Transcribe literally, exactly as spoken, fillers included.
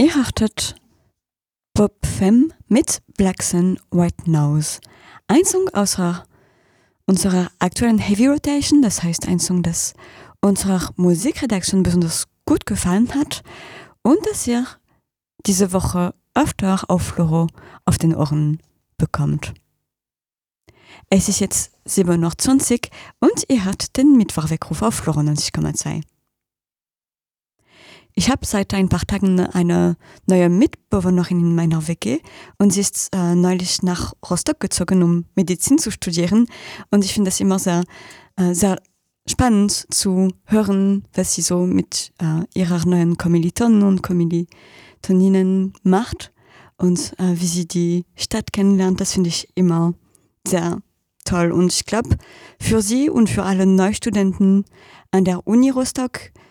Ihr hörtet Bob Femme mit Black Sun, White Nose. Ein Song aus unserer aktuellen Heavy Rotation, das heißt ein Song, das unserer Musikredaktion besonders gut gefallen hat und das ihr diese Woche öfter auf Floro auf den Ohren bekommt. Es ist jetzt sieben Uhr zwanzig und ihr hört den Mittwochweckruf auf Floro neunzig Komma zwei. Ich habe seit ein paar Tagen eine neue Mitbewohnerin in meiner W G und sie ist äh, neulich nach Rostock gezogen, um Medizin zu studieren. Und ich finde das immer sehr, äh, sehr spannend zu hören, was sie so mit äh, ihrer neuen Kommilitonen und Kommilitoninnen macht und äh, wie sie die Stadt kennenlernt. Das finde ich immer sehr toll. Und ich glaube, für sie und für alle Neustudenten an der Uni Rostock